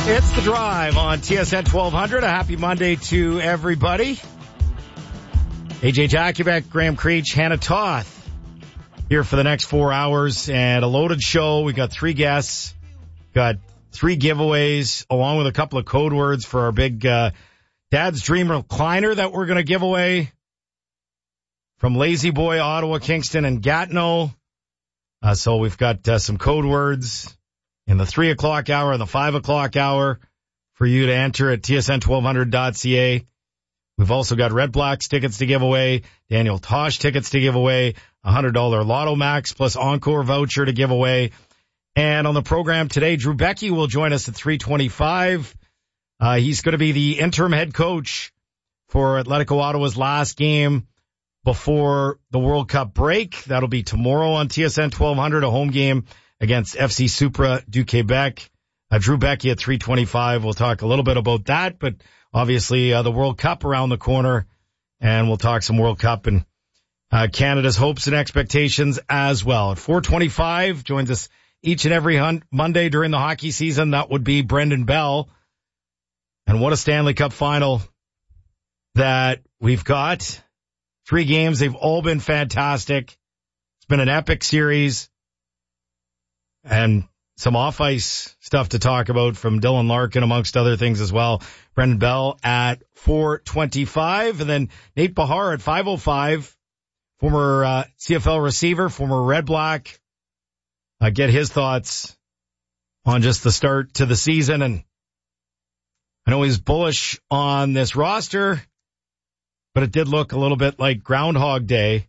It's The Drive on TSN 1200. A happy Monday to everybody. AJ Jakubek, Graham Creech, Hannah Toth here for the next 4 hours, and a loaded show. We got 3 guests, got 3 giveaways, along with a couple of code words for our big Dad's Dream recliner that we're going to give away from Lazy Boy, Ottawa, Kingston, and Gatineau. So we've got some code words in the 3 o'clock hour and the 5 o'clock hour for you to enter at tsn1200.ca. We've also got Red Blacks tickets to give away, Daniel Tosh tickets to give away, $100 Lotto Max plus Encore voucher to give away. And on the program today, Drew Becky will join us at 3:25. He's going to be the interim head coach for Atletico Ottawa's last game before the World Cup break. That'll be tomorrow on TSN 1200, a home game against FC Supra du Québec. Drew Becky at 3:25. We'll talk a little bit about that, but obviously the World Cup around the corner, and we'll talk some World Cup and Canada's hopes and expectations as well. At 4:25, joins us each and every Monday during the hockey season. That would be Brendan Bell. And what a Stanley Cup final that we've got. 3 games. They've all been fantastic. It's been an epic series. And some off-ice stuff to talk about from Dylan Larkin, amongst other things as well. Brendan Bell at 4:25. And then Nate Behar at 5:05. Former CFL receiver, former Red Black. Get his thoughts on just the start to the season. And I know he's bullish on this roster, but it did look a little bit like Groundhog Day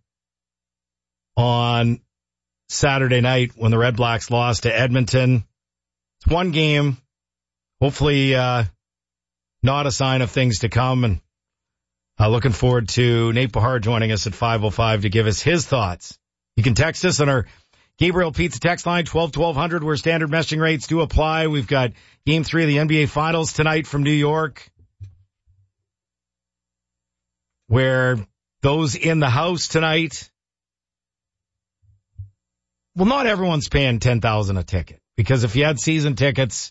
on Saturday night when the Red Blacks lost to Edmonton. It's one game, hopefully not a sign of things to come. And looking forward to Nate Behar joining us at 5:05 to give us his thoughts. You can text us on our Gabriel Pizza text line, 1200, where standard messaging rates do apply. We've got Game 3 of the NBA Finals tonight from New York, where those in the house tonight, well, not everyone's paying $10,000 a ticket, because if you had season tickets,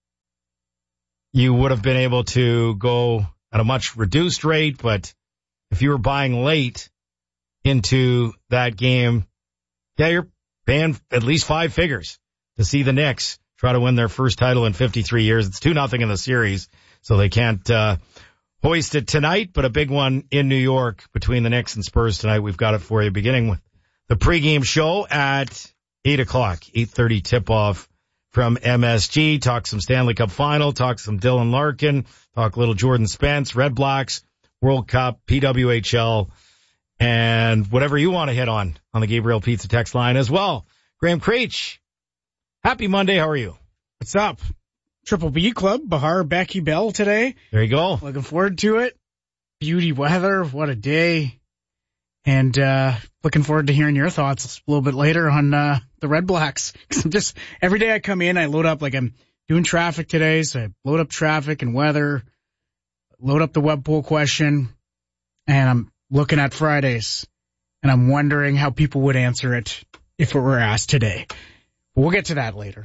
you would have been able to go at a much reduced rate. But if you were buying late into that game, yeah, you're paying at least 5 figures to see the Knicks try to win their first title in 53 years. It's 2-0 in the series, so they can't hoist it tonight, but a big one in New York between the Knicks and Spurs tonight. We've got it for you, beginning with the pregame show at 8 o'clock, 8:30 tip-off from MSG. Talk some Stanley Cup final, talk some Dylan Larkin, talk a little Jordan Spence, Red Blacks, World Cup, PWHL, and whatever you want to hit on the Gabriel Pizza text line as well. Graham Creech, happy Monday. How are you? What's up? Triple B Club, Behar, Becky, Bell today. There you go. Looking forward to it. Beauty weather. What a day. And looking forward to hearing your thoughts a little bit later on the Red Blacks. Cause I'm just, every day I come in, I load up, like I'm doing traffic today, so I load up traffic and weather, load up the web poll question, and I'm looking at Fridays, and I'm wondering how people would answer it if it were asked today. But we'll get to that later.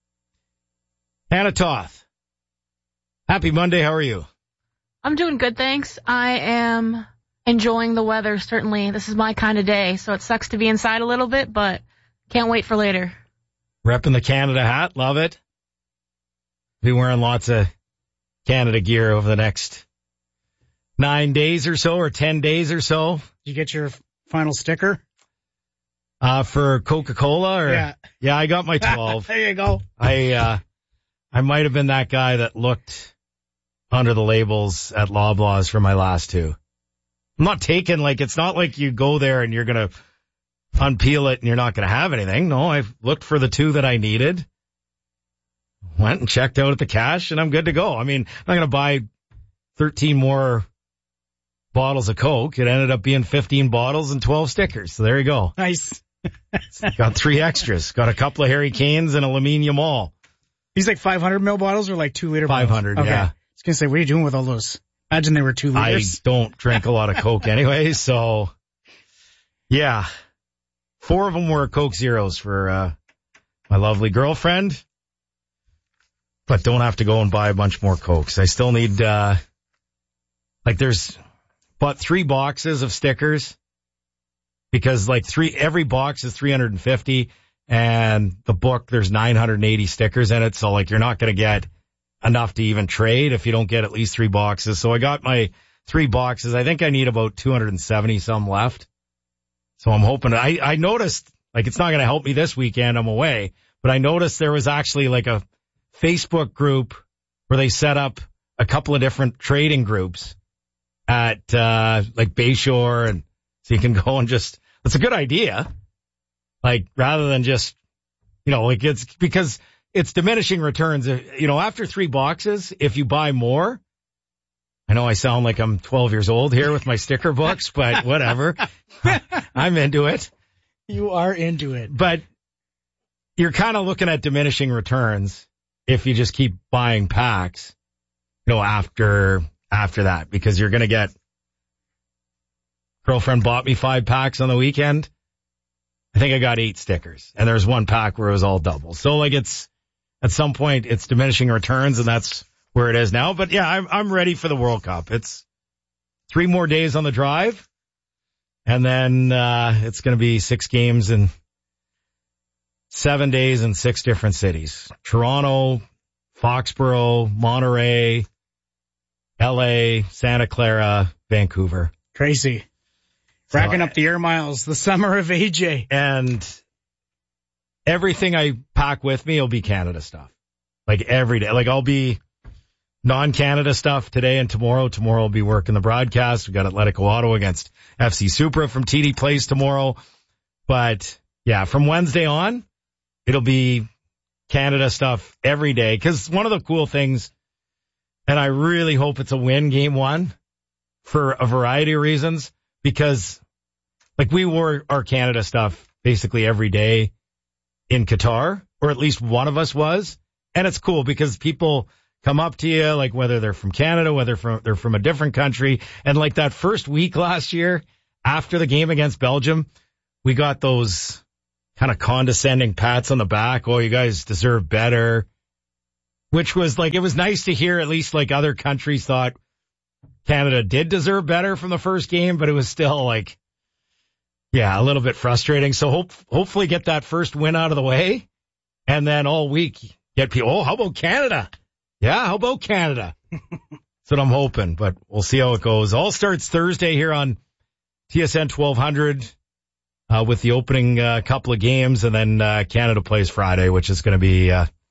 Hannah Toth, happy Monday. How are you? I'm doing good, thanks. I am enjoying the weather, certainly. This is my kind of day, so it sucks to be inside a little bit, but can't wait for later. Repping the Canada hat, love it. Be wearing lots of Canada gear over the next 9 days or so, or 10 days or so. Did you get your final sticker? For Coca-Cola? Or? Yeah, I got my 12. There you go. I might have been that guy that looked under the labels at Loblaws for my last 2. I'm not taking, it's not like you go there and you're going to unpeel it and you're not going to have anything. No, I've looked for the 2 that I needed, went and checked out at the cash, and I'm good to go. I mean, I'm not going to buy 13 more bottles of Coke. It ended up being 15 bottles and 12 stickers. So there you go. Nice. Got 3 extras. Got a couple of Harry Canes and a Lamine Yamal. These 500 ml bottles or 2 liter bottles? 500, okay. Yeah. I was going to say, what are you doing with all those? Imagine they were 2 liters. I don't drink a lot of Coke anyway, so yeah. 4 of them were Coke Zeros for my lovely girlfriend. but don't have to go and buy a bunch more Cokes. I still need, there's bought 3 boxes of stickers because every box is 350 and the book, there's 980 stickers in it. So you're not going to get enough to even trade if you don't get at least 3 boxes. So I got my 3 boxes. I think I need about 270 some left. So I'm hoping I noticed it's not going to help me this weekend. I'm away, but I noticed there was actually a Facebook group where they set up a couple of different trading groups at, Bayshore. And so you can go and it's a good idea. Rather than just, it's because it's diminishing returns. After 3 boxes, if you buy more, I know I sound like I'm 12 years old here with my sticker books, but whatever. I'm into it. You are into it. But you're kind of looking at diminishing returns if you just keep buying packs, after that, because you're going to get, girlfriend bought me 5 packs on the weekend. I think I got 8 stickers and there's 1 pack where it was all double. So it's at some point it's diminishing returns and that's where it is now. But yeah, I'm ready for the World Cup. It's 3 more days on the drive and then, it's going to be 6 games in 7 days in 6 different cities. Toronto, Foxborough, Monterey, LA, Santa Clara, Vancouver. Crazy. Racking up the air miles, the summer of AJ. And everything I pack with me will be Canada stuff. Every day. I'll be non-Canada stuff today and tomorrow. Tomorrow I'll be working the broadcast. We got Atletico Ottawa against FC Supra from TD Place tomorrow. But yeah, from Wednesday on, it'll be Canada stuff every day. Because one of the cool things, and I really hope it's a win game 1 for a variety of reasons, because we wore our Canada stuff basically every day in Qatar, or at least one of us was. And it's cool because people come up to you, whether they're from Canada, whether they're from a different country. And that first week last year after the game against Belgium, we got those kind of condescending pats on the back. Oh, you guys deserve better, which was it was nice to hear at least other countries thought Canada did deserve better from the first game, but it was still a little bit frustrating. So hopefully get that first win out of the way and then all week get people, oh, how about Canada? Yeah, how about Canada? That's what I'm hoping, but we'll see how it goes. All starts Thursday here on TSN 1200 with the opening couple of games, and then Canada plays Friday, which is going to be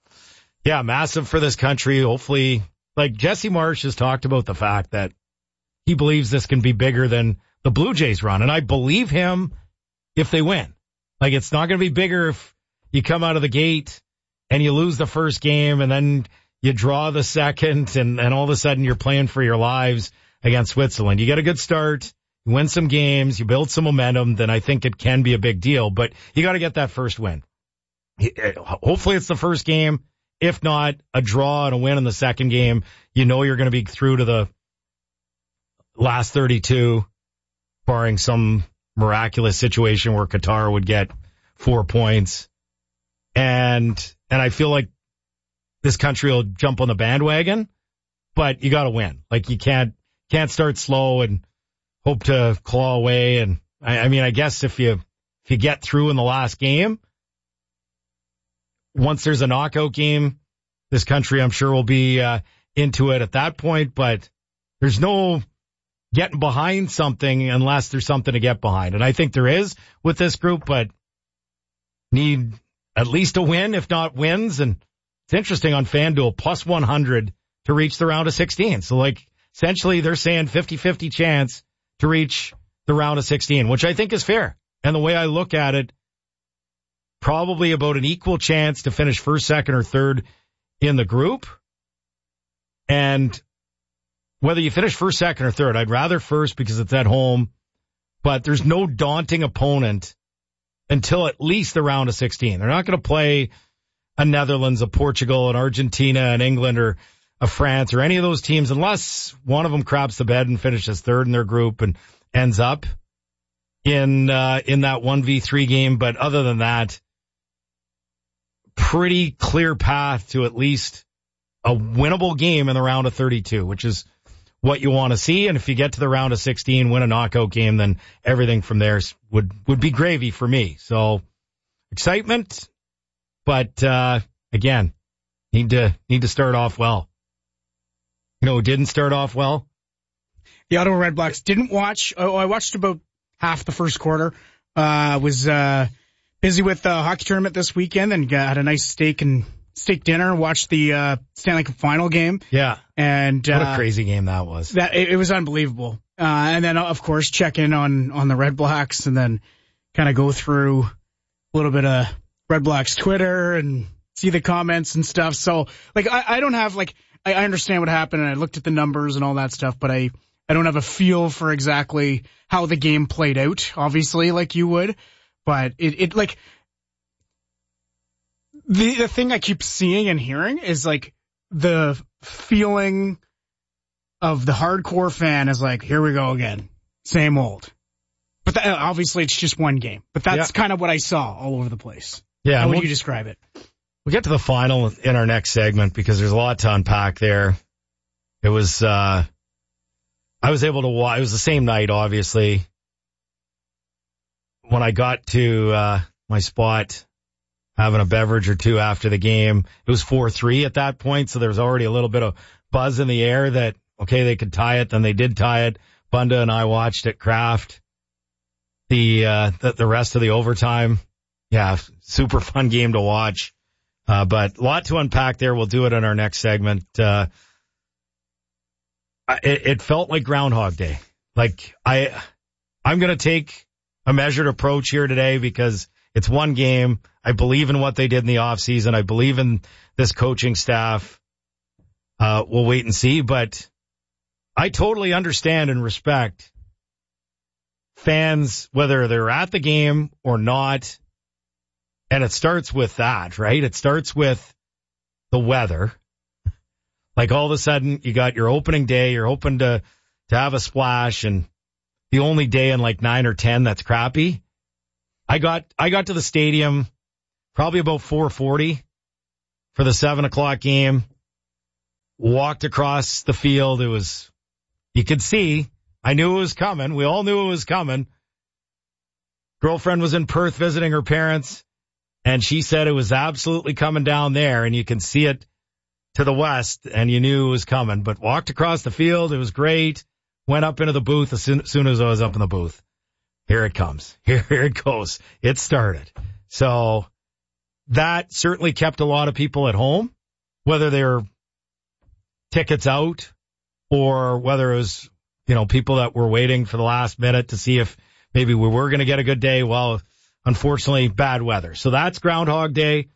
massive for this country. Hopefully, Jesse Marsh has talked about the fact that he believes this can be bigger than the Blue Jays run, and I believe him if they win. It's not going to be bigger if you come out of the gate and you lose the first game and then you draw the second and all of a sudden you're playing for your lives against Switzerland. You get a good start, you win some games, you build some momentum, then I think it can be a big deal, but you got to get that first win. Hopefully it's the first game. If not, a draw and a win in the second game, you're going to be through to the last 32, barring some miraculous situation where Qatar would get 4 points. And I feel like this country will jump on the bandwagon, but you got to win. You can't start slow and hope to claw away. And I guess if you get through in the last game, once there's a knockout game, this country, I'm sure, will be into it at that point, but there's no getting behind something unless there's something to get behind. And I think there is with this group, but need at least a win, if not wins. And it's interesting on FanDuel, plus 100 to reach the round of 16. So essentially they're saying 50-50 chance to reach the round of 16, which I think is fair. And the way I look at it, probably about an equal chance to finish first, second, or third in the group. And whether you finish first, second, or third, I'd rather first because it's at home, but there's no daunting opponent until at least the round of 16. They're not going to play a Netherlands, a Portugal, an Argentina, an England, or a France, or any of those teams unless one of them craps the bed and finishes third in their group and ends up in that 1v3 game. But other than that, pretty clear path to at least a winnable game in the round of 32, which is what you want to see. And if you get to the round of 16, win a knockout game, then everything from there would be gravy for me. So excitement, but again, need to start off well. You know who didn't start off well? The Ottawa Redblacks. Didn't watch. I watched about half the first quarter. Was busy with the hockey tournament this weekend and had a nice steak dinner. Watched the Stanley Cup final game. Yeah. And what a crazy game that was. It was unbelievable. And then of course check in on the Redblacks and then kind of go through a little bit of Redblacks Twitter and see the comments and stuff. So like I don't have like I understand what happened and I looked at the numbers and all that stuff, but I don't have a feel for exactly how the game played out, obviously, like you would. But it like the thing I keep seeing and hearing is like the feeling of the hardcore fan is like, here we go again, same old. But obviously it's just one game. But that's kind of what I saw all over the place. Yeah. How would you describe it? We'll get to the final in our next segment because there's a lot to unpack there. It was, I was able to watch, it was the same night, obviously. When I got to, my spot, having a beverage or two after the game, it was 4-3 at that point. So there was already a little bit of buzz in the air that, okay, they could tie it. Then they did tie it. Bunda and I watched it craft the rest of the overtime. Yeah. Super fun game to watch. But a lot to unpack there. We'll do it in our next segment. It felt like Groundhog Day. Like I'm going to take a measured approach here today because it's one game. I believe in what they did in the off season. I believe in this coaching staff. We'll wait and see, but I totally understand and respect fans, whether they're at the game or not. And it starts with that, right? It starts with the weather. Like all of a sudden you got your opening day, you're hoping to have a splash, and the only day in like 9 or 10 that's crappy. I got to the stadium probably about 4:40 for the 7:00 game. Walked across the field. It was, you could see, I knew it was coming. We all knew it was coming. Girlfriend was in Perth visiting her parents, and she said it was absolutely coming down there, and you can see it to the west, and you knew it was coming. But walked across the field. It was great. Went up into the booth as soon as I was up in the booth. Here it comes. Here it goes. It started. So that certainly kept a lot of people at home, whether they were tickets out or whether it was, people that were waiting for the last minute to see if maybe we were going to get a good day. Well, unfortunately, bad weather. So that's Groundhog Day.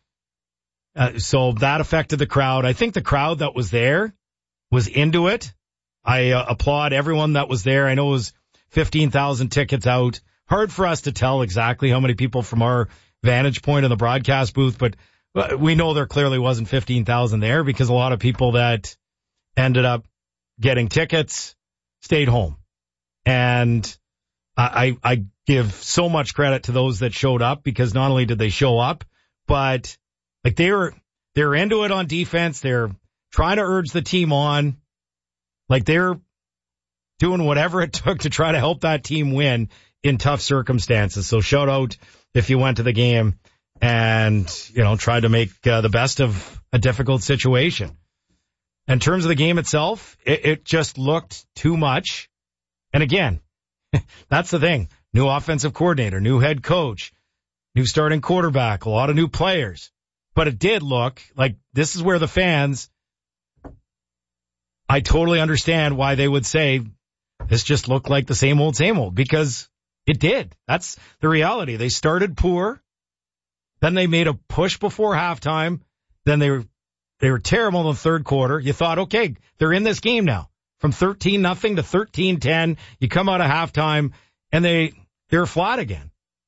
So that affected the crowd. I think the crowd that was there was into it. I applaud everyone that was there. I know it was 15,000 tickets out. Hard for us to tell exactly how many people from our vantage point in the broadcast booth, but we know there clearly wasn't 15,000 there because a lot of people that ended up getting tickets stayed home. And I give so much credit to those that showed up because not only did they show up, but like they were into it on defense. They're trying to urge the team on. Like they're doing whatever it took to try to help that team win in tough circumstances. So shout out if you went to the game and, tried to make the best of a difficult situation. In terms of the game itself, it just looked too much. And again, that's the thing. New offensive coordinator, new head coach, new starting quarterback, a lot of new players. But it did look like this is where the fans, I totally understand why they would say this just looked like the same old, because it did. That's the reality. They started poor. Then they made a push before halftime. Then they were terrible in the third quarter. You thought, okay, they're in this game now. From 13-0 to 13-10, you come out of halftime and they're flat again.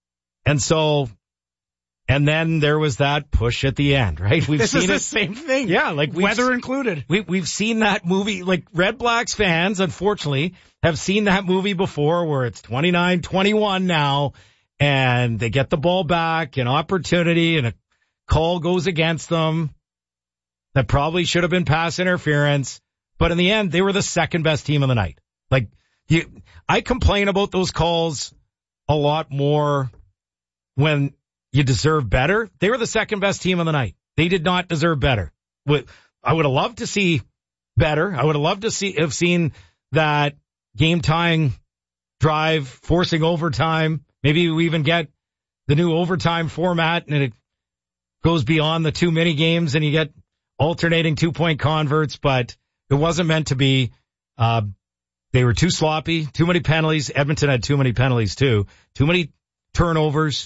And then there was that push at the end, right? This is the same thing. Yeah, like weather included. We've seen that movie, like Red Blacks fans, unfortunately, have seen that movie before where it's 29-21 now and they get the ball back, an opportunity and a call goes against them. that probably should have been pass interference. But in the end, they were the second best team of the night. Like, I complain about those calls a lot more when you deserve better. They were the second best team of the night. They did not deserve better. I would have loved to see better. I would have loved to have seen that game tying drive, forcing overtime. Maybe we even get the new overtime format and it goes beyond the 2 mini games and you get alternating 2-point converts, but it wasn't meant to be. They were too sloppy, too many penalties. Edmonton had too many penalties too. Too many turnovers.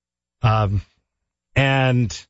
And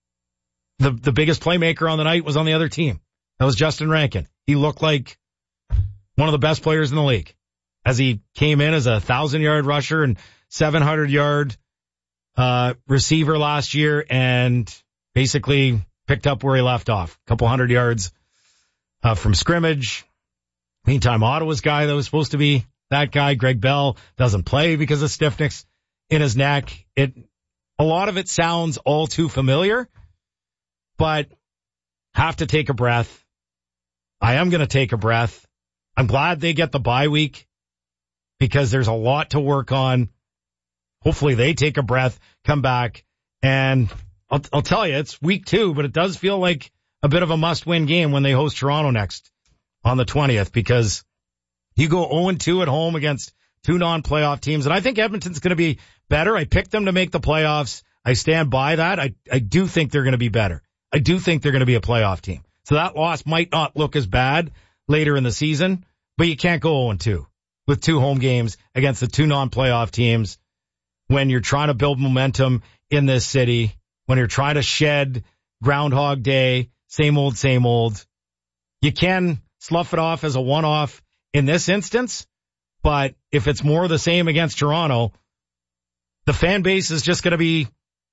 the biggest playmaker on the night was on the other team. That was Justin Rankin. He looked like one of the best players in the league as he came in as a 1,000-yard rusher and 700-yard receiver last year and basically picked up where he left off. A couple 100 yards from scrimmage. Meantime, Ottawa's guy that was supposed to be that guy, Greg Bell, doesn't play because of stiffness in his neck. A lot of it sounds all too familiar, but have to take a breath. I am going to take a breath. I'm glad they get the bye week because there's a lot to work on. Hopefully they take a breath, come back, and I'll tell you, it's week 2, but it does feel like a bit of a must-win game when they host Toronto next on the 20th because you go 0-2 at home against 2 non-playoff teams, and I think Edmonton's going to be better. I picked them to make the playoffs. I stand by that. I do think they're going to be better. I do think they're going to be a playoff team. So that loss might not look as bad later in the season, but you can't go 0-2 with 2 home games against the 2 non-playoff teams when you're trying to build momentum in this city, when you're trying to shed Groundhog Day, same old, same old. You can slough it off as a one-off in this instance, but if it's more of the same against Toronto, the fan base is just going to be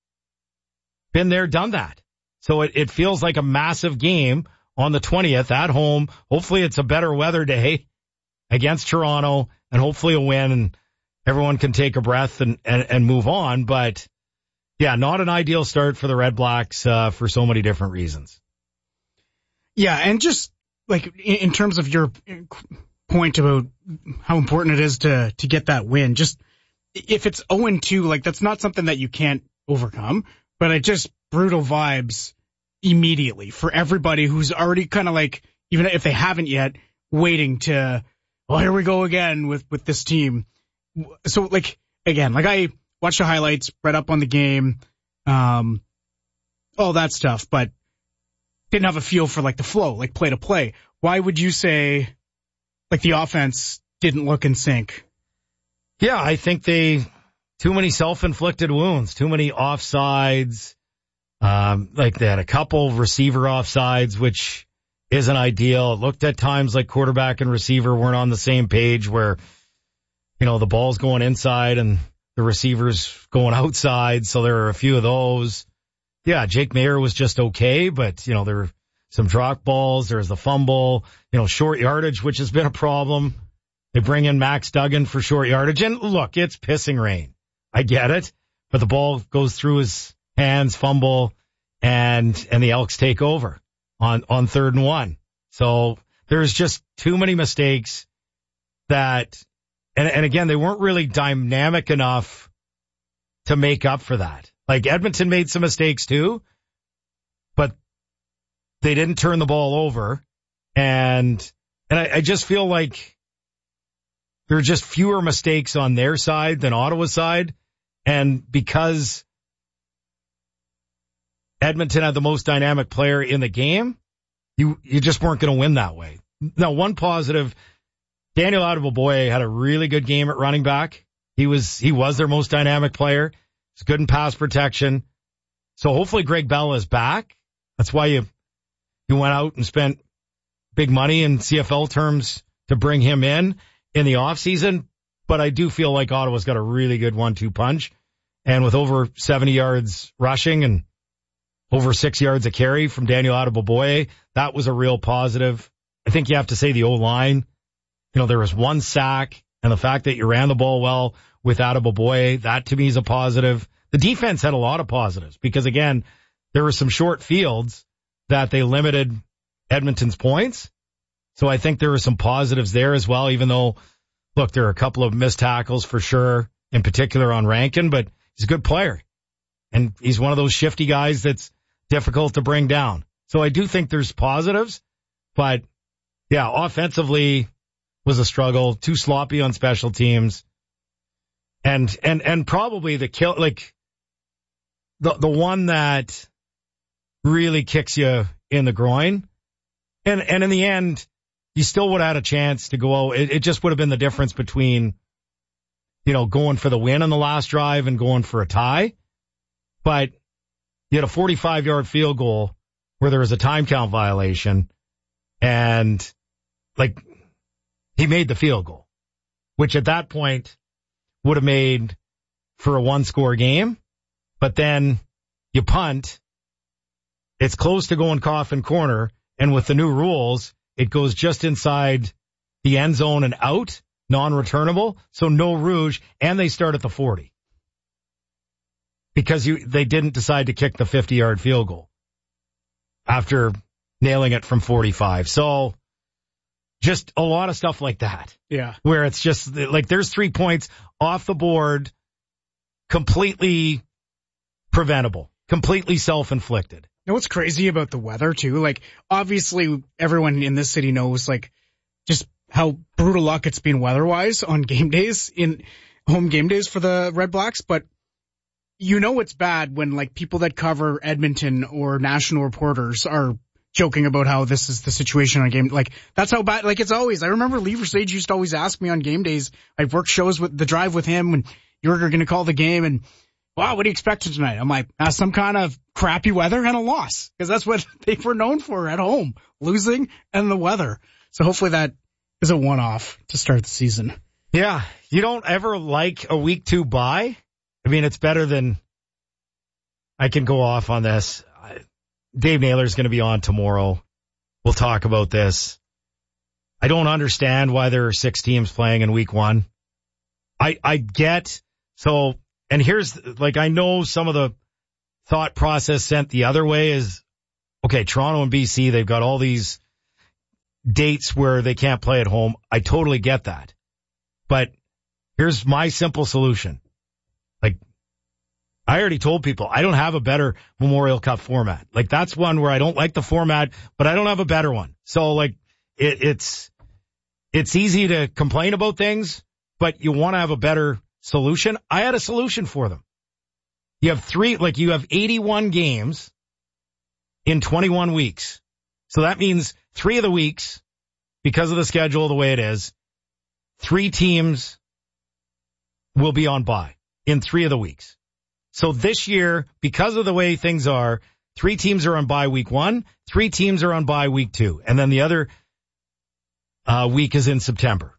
been there, done that. So it feels like a massive game on the 20th at home. Hopefully it's a better weather day against Toronto and hopefully a win and everyone can take a breath and move on. But yeah, not an ideal start for the Red Blacks for so many different reasons. Yeah, and just like in terms of your point about how important it is to get that win, just if it's 0-2, like that's not something that you can't overcome, but it just brutal vibes immediately for everybody who's already kind of like, even if they haven't yet, waiting to, oh, here we go again with this team. So like, again, like I watched the highlights, read up on the game, all that stuff, but didn't have a feel for like the flow, like play to play. Why would you say like the offense didn't look in sync? Yeah, I think too many self-inflicted wounds, too many offsides. Like they had a couple receiver offsides, which isn't ideal. It looked at times like quarterback and receiver weren't on the same page where, you know, the ball's going inside and the receiver's going outside. So there are a few of those. Yeah, Jake Maier was just okay, but, you know, there were some drop balls. There's the fumble, you know, short yardage, which has been a problem. They bring in Max Duggan for short yardage. And look, it's pissing rain. I get it. But the ball goes through his hands, fumble, and the Elks take over on 3rd and 1. So there's just too many mistakes that, and again, they weren't really dynamic enough to make up for that. Like Edmonton made some mistakes too, but they didn't turn the ball over. And I just feel like there are just fewer mistakes on their side than Ottawa's side. And because Edmonton had the most dynamic player in the game, you just weren't going to win that way. Now, one positive, Daniel Adeboboye had a really good game at running back. He was their most dynamic player. He's good in pass protection. So hopefully Greg Bell is back. That's why you went out and spent big money in CFL terms to bring him in the offseason. But I do feel like Ottawa's got a really good 1-2 punch. And with over 70 yards rushing and over 6 yards a carry from Daniel Adeboboye, that was a real positive. I think you have to say the O-line. You know, there was 1 sack, and the fact that you ran the ball well with Adeboboye, that to me is a positive. The defense had a lot of positives because, again, there were some short fields, that they limited Edmonton's points. So I think there are some positives there as well, even though, look, there are a couple of missed tackles for sure, in particular on Rankin, but he's a good player. And he's one of those shifty guys that's difficult to bring down. So I do think there's positives, but yeah, offensively was a struggle, too sloppy on special teams. And probably the kill, like the one that really kicks you in the groin. And in the end, you still would have had a chance to go out. It just would have been the difference between, going for the win on the last drive and going for a tie. But you had a 45-yard field goal where there was a time count violation, and he made the field goal, which at that point would have made for a one-score game. But then you punt. It's close to going coffin corner, and with the new rules, it goes just inside the end zone and out, non-returnable, so no rouge, and they start at the 40. Because they didn't decide to kick the 50-yard field goal after nailing it from 45. So just a lot of stuff like that. Yeah. Where it's just like there's 3 points off the board, completely preventable, completely self-inflicted. You know what's crazy about the weather, too? Like, obviously, everyone in this city knows, just how brutal luck it's been weather-wise on game days, in home game days for the Red Blacks, but it's bad when, people that cover Edmonton or national reporters are joking about how this is the situation on game. That's how bad, it's always. I remember Lee Versage used to always ask me on game days. I've worked shows with The Drive with him when you were going to call the game, and, wow, what do you expect tonight? I'm like, some kind of crappy weather and a loss, because that's what they were known for at home, losing and the weather. So hopefully that is a one-off to start the season. Yeah, you don't ever like a week 2 bye. I mean, it's better than I can go off on this. Dave Naylor's going to be on tomorrow. We'll talk about this. I don't understand why there are 6 teams playing in week 1. I get, so, and here's, I know some of the thought process sent the other way is, okay, Toronto and BC, they've got all these dates where they can't play at home. I totally get that. But here's my simple solution. I already told people I don't have a better Memorial Cup format. That's one where I don't like the format, but I don't have a better one. So it's easy to complain about things, but you want to have a better solution. I had a solution for them. You have you have 81 games in 21 weeks. So that means 3 of the weeks, because of the schedule the way it is, 3 teams will be on bye in 3 of the weeks. So this year, because of the way things are, 3 teams are on bye week 1, 3 teams are on bye week 2, and then the other week is in September.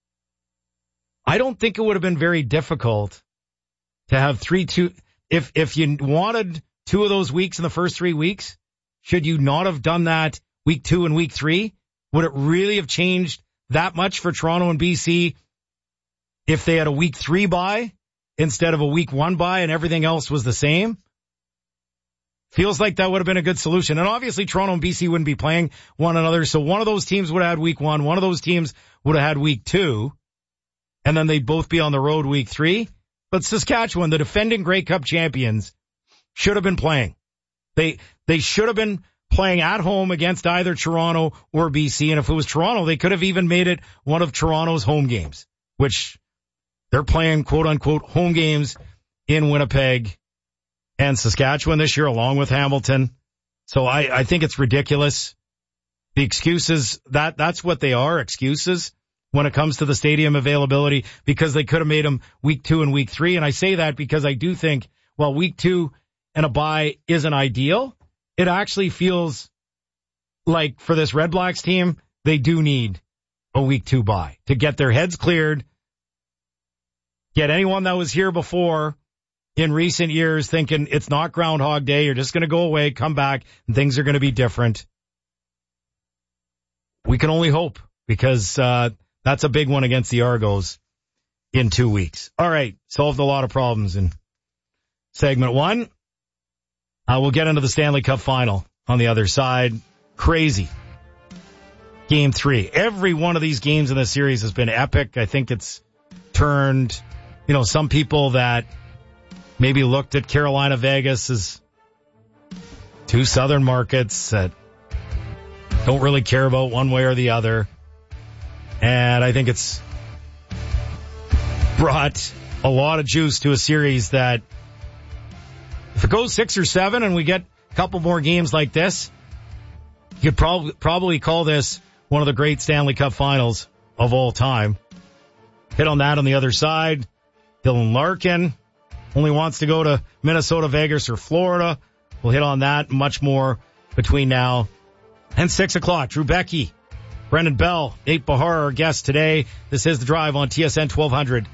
I don't think it would have been very difficult to have 3-2. If you wanted 2 of those weeks in the first 3 weeks, should you not have done that week 2 and week 3? Would it really have changed that much for Toronto and BC if they had a week 3 bye instead of a week 1 bye and everything else was the same? Feels like that would have been a good solution. And obviously Toronto and BC wouldn't be playing one another. So one of those teams would have had week 1. One of those teams would have had week 2. And then they'd both be on the road week 3. But Saskatchewan, the defending Grey Cup champions, should have been playing. They should have been playing at home against either Toronto or BC. And if it was Toronto, they could have even made it one of Toronto's home games, which they're playing quote unquote home games in Winnipeg and Saskatchewan this year, along with Hamilton. So I think it's ridiculous. The excuses, that's what they are, excuses, when it comes to the stadium availability, because they could have made them week 2 and week 3. And I say that because I do think, while week 2 and a bye isn't ideal, it actually feels like for this Red Blacks team, they do need a week 2 bye to get their heads cleared, get anyone that was here before in recent years thinking it's not Groundhog Day, you're just going to go away, come back, and things are going to be different. We can only hope, because that's a big one against the Argos in 2 weeks. All right, solved a lot of problems in segment 1. We'll get into the Stanley Cup final on the other side. Crazy. Game 3. Every one of these games in the series has been epic. I think it's turned, some people that maybe looked at Carolina, Vegas as two southern markets that don't really care about one way or the other. And I think it's brought a lot of juice to a series that if it goes 6 or 7 and we get a couple more games like this, you could probably call this one of the great Stanley Cup finals of all time. Hit on that on the other side. Dylan Larkin only wants to go to Minnesota, Vegas, or Florida. We'll hit on that much more between now and 6 o'clock. Drew Becky, Brendan Bell, Nate Bahar, our guests today. This is The Drive on TSN 1200.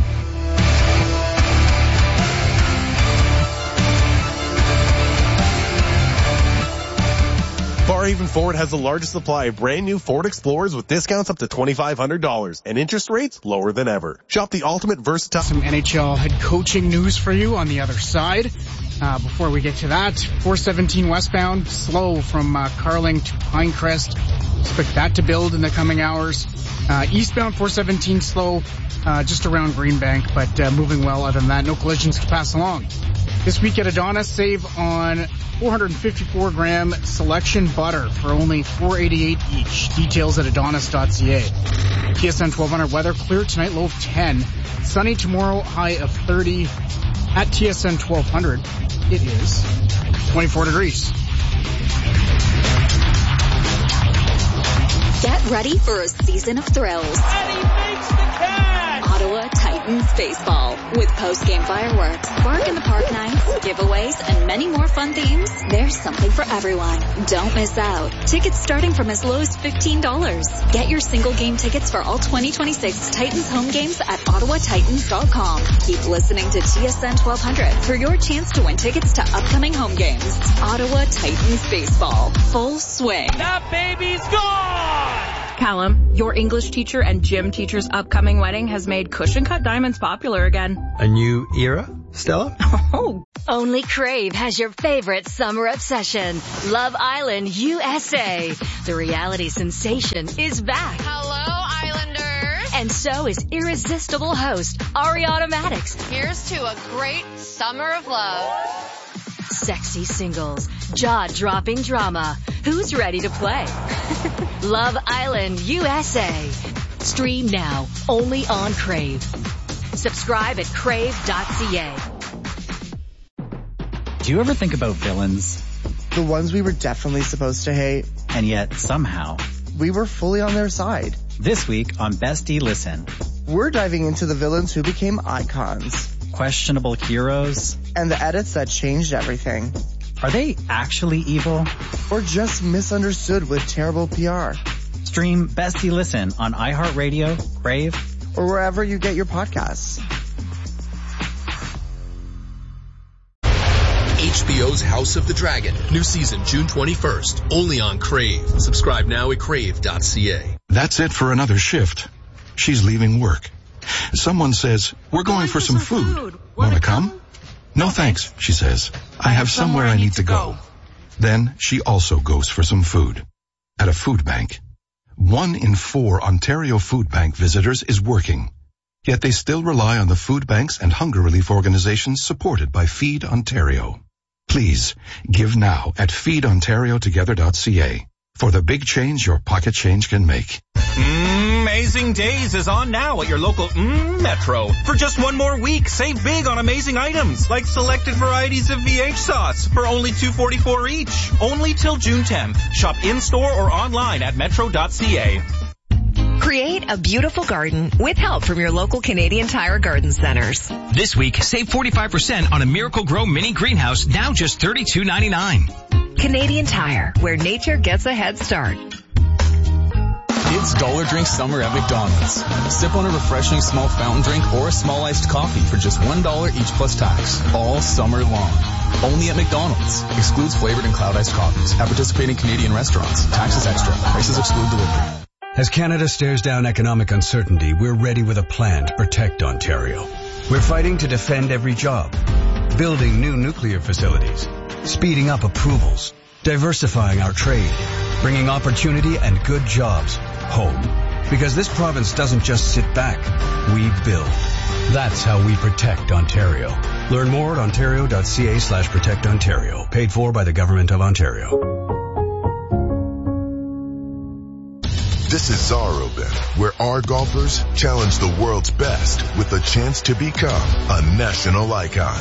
Barrhaven Ford has the largest supply of brand new Ford Explorers with discounts up to $2,500 and interest rates lower than ever. Shop the ultimate versatile. Some NHL head coaching news for you on the other side. Before we get to that, 417 westbound, slow from Carling to Pinecrest. Expect that to build in the coming hours. Eastbound 417 slow, just around Greenbank, but moving well other than that. No collisions to pass along. This week at Adonis, save on 454-gram selection butter for only $4.88 each. Details at adonis.ca. TSN 1200 weather, clear tonight, low of 10. Sunny tomorrow, high of 30. At TSN 1200, it is 24 degrees. Get ready for a season of thrills. And he makes the catch! Ottawa Titans baseball with post-game fireworks, Bark in the Park nights, giveaways, and many more fun themes. There's something for everyone. Don't miss out. Tickets starting from as low as $15. Get your single game tickets for all 2026 Titans home games at OttawaTitans.com. Keep listening to TSN 1200 for your chance to win tickets to upcoming home games. Ottawa Titans baseball. Full swing. That baby's gone! Callum, your English teacher and gym teacher's upcoming wedding has made cushion-cut diamonds popular again. A new era, Stella? Oh. Only Crave has your favorite summer obsession, Love Island, USA. The reality sensation is back. Hello, Islanders. And so is irresistible host, Ari Automatics. Here's to a great summer of love. Sexy singles, jaw-dropping drama. Who's ready to play? Love Island, USA. Stream now, only on Crave. Subscribe at crave.ca. Do you ever think about villains? The ones we were definitely supposed to hate. And yet, somehow, we were fully on their side. This week on Bestie Listen, we're diving into the villains who became icons. Questionable heroes. And the edits that changed everything. Are they actually evil? Or just misunderstood with terrible PR? Stream Bestie Listen on iHeartRadio, Crave, or wherever you get your podcasts. HBO's House of the Dragon. New season June 21st. Only on Crave. Subscribe now at crave.ca. That's it for another shift. She's leaving work. Someone says, we're going for some food. Want to come? No thanks, she says. I have somewhere I need to go. Then she also goes for some food. At a food bank. 1 in 4 Ontario Food Bank visitors is working. Yet they still rely on the food banks and hunger relief organizations supported by Feed Ontario. Please, give now at feedontariotogether.ca for the big change your pocket change can make. Amazing Days is on now at your local Metro. For just one more week, save big on amazing items like selected varieties of VH sauce for only $2.44 each. Only till June 10th. Shop in-store or online at metro.ca. Create a beautiful garden with help from your local Canadian Tire Garden Centers. This week, save 45% on a Miracle Grow mini greenhouse, now just $32.99. Canadian Tire, where nature gets a head start. It's Dollar Drink Summer at McDonald's. Sip on a refreshing small fountain drink or a small iced coffee for just $1 each plus tax, all summer long. Only at McDonald's. Excludes flavored and cloud iced coffees. At participating Canadian restaurants. Taxes extra. Prices exclude delivery. As Canada stares down economic uncertainty, we're ready with a plan to protect Ontario. We're fighting to defend every job, building new nuclear facilities, speeding up approvals, diversifying our trade, bringing opportunity and good jobs home. Because this province doesn't just sit back, we build. That's how we protect Ontario. Learn more at ontario.ca/protectontario. Paid for by the Government of Ontario. This is Czar Open, where our golfers challenge the world's best with a chance to become a national icon.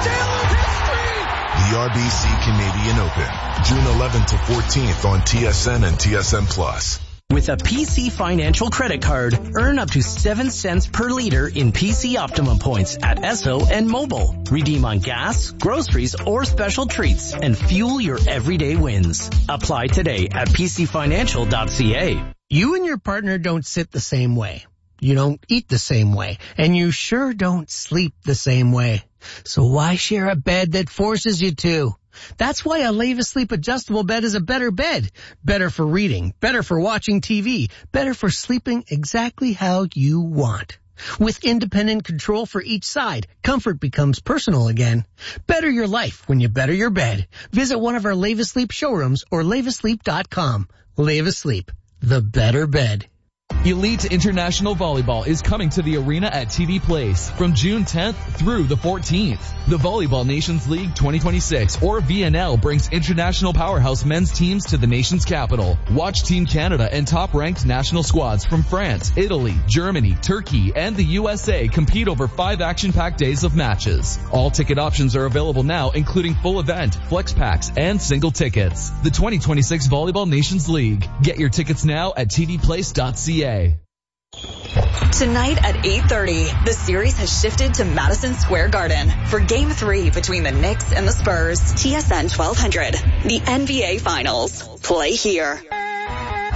The RBC Canadian Open, June 11th to 14th on TSN and TSN+. With a PC Financial credit card, earn up to 7 cents per liter in PC Optimum points at Esso and Mobile. Redeem on gas, groceries, or special treats and fuel your everyday wins. Apply today at pcfinancial.ca. You and your partner don't sit the same way. You don't eat the same way. And you sure don't sleep the same way. So why share a bed that forces you to? That's why a Leva Sleep adjustable bed is a better bed. Better for reading, better for watching TV, better for sleeping exactly how you want. With independent control for each side, comfort becomes personal again. Better your life when you better your bed. Visit one of our Leva Sleep showrooms or levasleep.com. Leva Sleep, the better bed. Elite International Volleyball is coming to the arena at TD Place from June 10th through the 14th. The Volleyball Nations League 2026, or VNL, brings international powerhouse men's teams to the nation's capital. Watch Team Canada and top-ranked national squads from France, Italy, Germany, Turkey, and the USA compete over 5 action-packed days of matches. All ticket options are available now, including full event, flex packs, and single tickets. The 2026 Volleyball Nations League. Get your tickets now at tdplace.ca. Tonight at 8:30, the series has shifted to Madison Square Garden for Game 3 between the Knicks and the Spurs. TSN 1200, the NBA Finals. Play here.